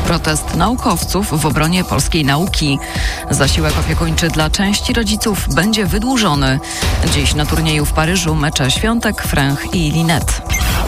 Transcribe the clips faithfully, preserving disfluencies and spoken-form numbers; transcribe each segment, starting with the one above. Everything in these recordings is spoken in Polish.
Protest naukowców w obronie polskiej nauki. Zasiłek opiekuńczy dla części rodziców będzie wydłużony. Dziś na turnieju w Paryżu mecze Świątek, Fręch i Linet.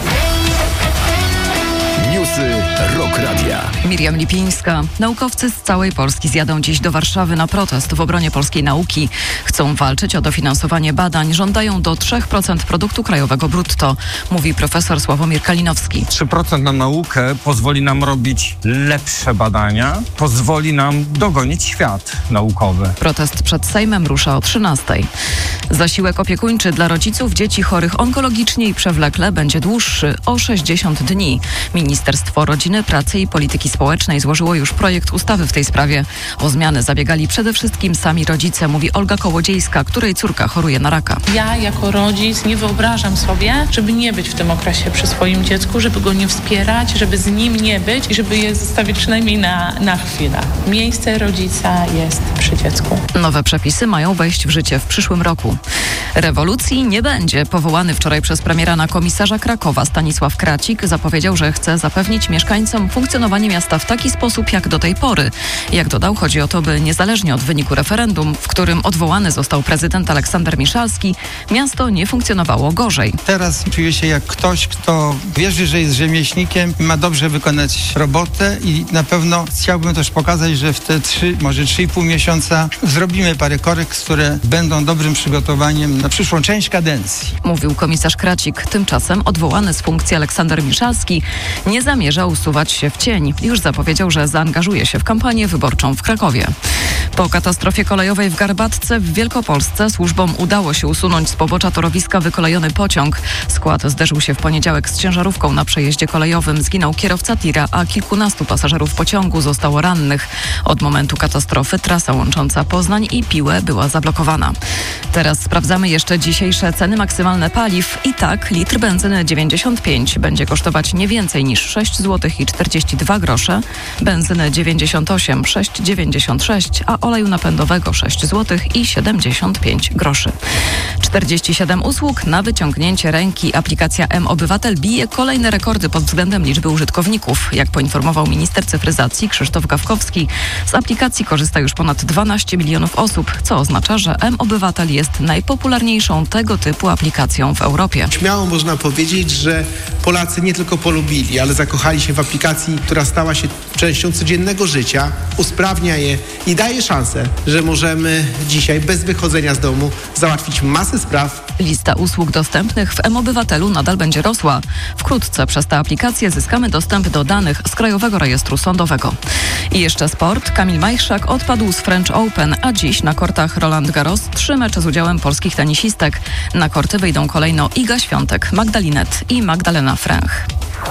Newsy Rock Radia. Miriam Lipińska. Naukowcy z całej Polski zjadą dziś do Warszawy na protest w obronie polskiej nauki. Chcą walczyć o dofinansowanie badań. Żądają do trzy procent produktu krajowego brutto, mówi profesor Sławomir Kalinowski. trzy procent na naukę pozwoli nam robić lepsze badania, pozwoli nam dogonić świat naukowy. Protest przed Sejmem rusza o trzynastej. Zasiłek opiekuńczy dla rodziców dzieci chorych onkologicznie i przewlekle będzie dłuższy o sześćdziesiąt dni. Ministerstwo Rodziny, Pracy i Polityki Społecznej złożyło już projekt ustawy w tej sprawie. O zmiany zabiegali przede wszystkim sami rodzice, mówi Olga Kołodziejska, której córka choruje na raka. Ja jako rodzic nie wyobrażam sobie, żeby nie być w tym okresie przy swoim dziecku, żeby go nie wspierać, żeby z nim nie być i żeby je zostawić przynajmniej na, na chwilę. Miejsce rodzica jest przy dziecku. Nowe przepisy mają wejść w życie w przyszłym roku. Rewolucji nie będzie. Powołany wczoraj przez premiera na komisarza Krakowa Stanisław Kracik zapowiedział, że chce zapewnić mieszkańcom funkcjonowanie miasta w taki sposób jak do tej pory. Jak dodał, chodzi o to, by niezależnie od wyniku referendum, w którym odwołany został prezydent Aleksander Miszalski, miasto nie funkcjonowało gorzej. Teraz czuję się jak ktoś, kto wierzy, że jest rzemieślnikiem i ma dobrze wykonać robotę i na pewno chciałbym też pokazać, że w te trzy, może trzy i pół miesiąca zrobimy parę korekt, które będą dobrym przygotowaniem na przyszłą część kadencji. Mówił komisarz Kracik. Tymczasem odwołany z funkcji Aleksander Miszalski nie zamierza usuwać się w cień. Już zapowiedział, że zaangażuje się w kampanię wyborczą w Krakowie. Po katastrofie kolejowej w Garbatce w Wielkopolsce służbom udało się usunąć z pobocza torowiska wykolejony pociąg. Skład zderzył się w poniedziałek z ciężarówką na przejeździe kolejowym. Zginął kierowca tira, a kilkunastu pasażerów pociągu zostało rannych. Od momentu katastrofy trasa łącząca Poznań i Piłę była zablokowana. Teraz sprawdzamy jeszcze dzisiejsze ceny maksymalne paliw. I tak litr benzyny dziewięćdziesiąt pięć będzie kosztować nie więcej niż sześć złotych i czterdzieści dwa grosze, benzyny dziewięćdziesiąt osiem, sześć dziewięćdziesiąt sześć, a oleju napędowego sześć złotych i siedemdziesiąt pięć groszy. czterdzieści siedem usług na wyciągnięcie ręki. Aplikacja M-Obywatel bije kolejne rekordy pod względem liczby użytkowników. Jak poinformował minister cyfryzacji Krzysztof Gawkowski, z aplikacji korzysta już ponad dwanaście milionów osób, co oznacza, że M-Obywatel jest najpopularniejszą tego typu aplikacją w Europie. Śmiało można powiedzieć, że Polacy nie tylko polubili, ale zakochali się w aplikacji, która stała się częścią codziennego życia, usprawnia je i daje szansę, że możemy dzisiaj bez wychodzenia z domu załatwić masę spraw. Lista usług dostępnych w M-Obywatelu nadal będzie rosła. Wkrótce przez tę aplikację zyskamy dostęp do danych z Krajowego Rejestru Sądowego. I jeszcze sport. Kamil Majchrzak odpadł z French Open, a dziś na kortach Roland Garros trzy mecze z udziałem polskich tenisistek. Na korty wyjdą kolejno Iga Świątek, Magda Linet i Magdalena Fręch.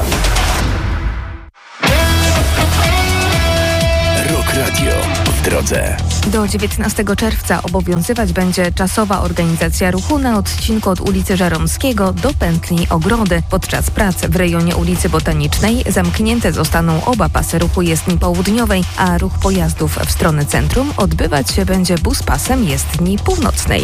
Rock Radio w drodze. Do dziewiętnastego czerwca obowiązywać będzie czasowa organizacja ruchu na odcinku od ulicy Żeromskiego do pętli Ogrody. Podczas prac w rejonie ulicy Botanicznej zamknięte zostaną oba pasy ruchu jezdni południowej, a ruch pojazdów w stronę centrum odbywać się będzie buspasem jezdni północnej.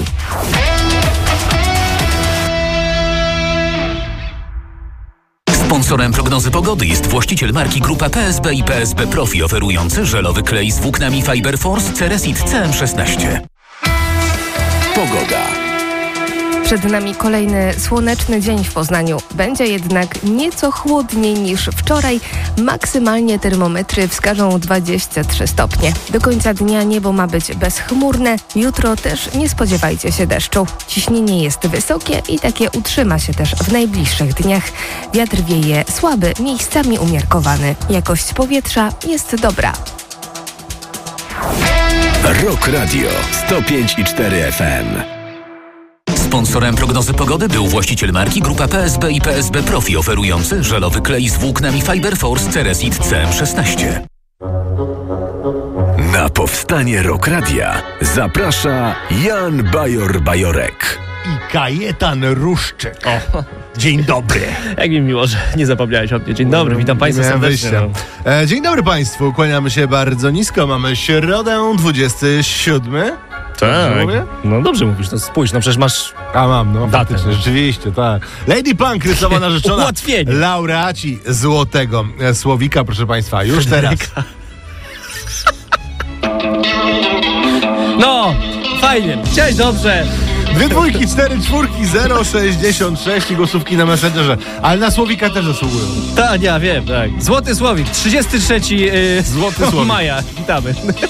Sponsorem prognozy pogody jest właściciel marki Grupa P S B i P S B Profi, oferujący żelowy klej z włóknami Fiber Force Ceresit C M szesnaście. Pogoda. Przed nami kolejny słoneczny dzień w Poznaniu. Będzie jednak nieco chłodniej niż wczoraj. Maksymalnie termometry wskażą dwadzieścia trzy stopnie. Do końca dnia niebo ma być bezchmurne. Jutro też nie spodziewajcie się deszczu. Ciśnienie jest wysokie i takie utrzyma się też w najbliższych dniach. Wiatr wieje słaby, miejscami umiarkowany. Jakość powietrza jest dobra. Rock Radio sto pięć i cztery F M. Sponsorem prognozy pogody był właściciel marki Grupa P S B i P S B Profi, oferujący żelowy klej z włóknami Fiber Force Ceresit C M szesnaście. Na powstanie Rock Radia zaprasza Jan Bajor-Bajorek i Kajetan Ruszczyk. O, dzień dobry. Jak mi miło, że nie zapomniałeś o mnie. Dzień dobry, witam Państwa serdecznie. E, dzień dobry Państwu, kłaniamy się bardzo nisko. Mamy środę dwudziestego siódmego Tak, Mówię? no dobrze mówisz, no spójrz, no przecież masz A mam, no datę. faktycznie, rzeczywiście, tak. Lady Punk, rysowa narzeczona. Ułatwienie. Laureaci Złotego e, Słowika, proszę państwa, już teraz. No, fajnie, cześć, dobrze. Dwie dwójki, cztery czwórki, zero sześćdziesiąt sześć i głosówki na Messengerze. Ale na Słowika też zasługują. Tak, ja wiem, tak. Złoty Słowik, trzydziestego trzeciego yy, Złoty Słowik. maja, witamy.